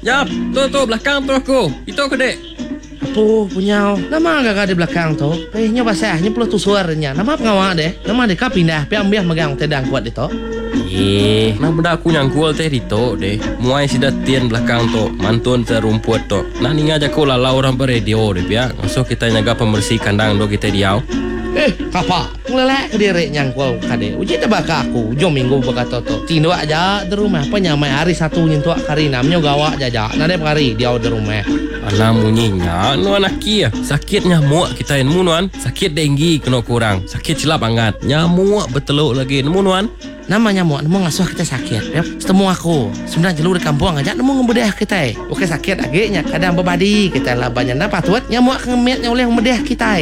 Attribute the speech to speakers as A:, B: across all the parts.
A: Yap, tu belakang tu aku. Itu aku dek.
B: Apa punya? Nama agak di belakang tu. Nya basahnya perlu tu suaranya. Nama pengawal deh. Nama deka pindah. Piang biar megang tedang kuat itu.
A: Nah benda aku nyangkul teh itu deh. Muai sidat tian belakang tu. Mantun terumput tu. Nah ni ngajak aku lalau orang beradio deh ya. So kita nyaga pembersih kandang do kita diau.
B: Apa? Ngelelek ke diri nyangkul kade. Uji tebak aku. Jom minggu berkata tu. Tindo aja di rumah. Penyamai hari satu nyentuak kari namanya gawa jaja. Nade kari dia di rumah.
A: Alah munyinya nu anak kia. Sakit nyamuk kita yang munuan. Sakit denggi kena kurang. Sakit silap angkat. Nyamuk beteluk lagi nemu nuan.
B: Nama nyamuk nemu ngasuh kita sakit. Ya, setemu aku. Sebenarnya jelur di kampung aja nemu ngebedah kita. Oke sakit agaknya kadang bebadi kita lah banyak napa tuat nyamuk ngemetnya oleh ngebedah kita.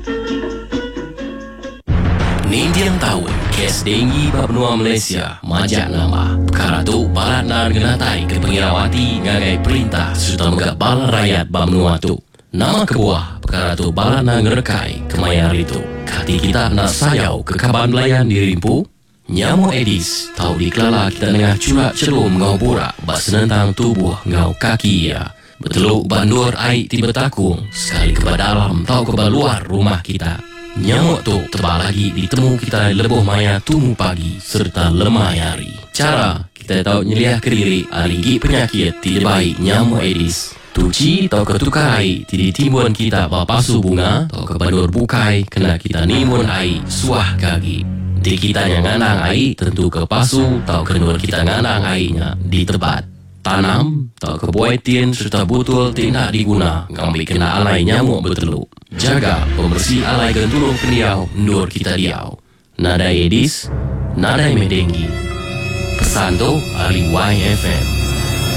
C: Nindiang tahun kes denggi Benua Malaysia majak nama perkara tu balat nan genatai ke pengirawati ngagai perintah serta megak balat rakyat Benua tu nama kebuah perkara tu balat nan ngerekai kemayar itu kati kita nak sayau ke kaban belayan dirimpu nyamuk Aedes tahu dikelala kita tengah curak cerum ngau borak bak senentang tubuh ngau kaki ya beteluk bandur air tiba takung sekali ke dalam tahu ke luar rumah kita. Nyamuk tu tebal lagi ditemu kita lebuh maya tumu pagi serta lemah hari. Cara kita tahu nyeliah ke diri aligi penyakit tidak baik nyamuk Aedes. Tuci atau ketukar air tidak timbun kita bapasu bunga atau kebandur bukai kena kita nimun air suah kaki. Di kita yang ngandang air tentu kepasu atau kenur kita ngandang airnya di tempat. Tanam atau kebuaitin serta butul tidak diguna ngambil kena alai nyamuk berteluk. Jaga pembersih alai gentulung keniau ndur kita diau. Nada Aedes, nada denggi. Pesan tu Ali YFM.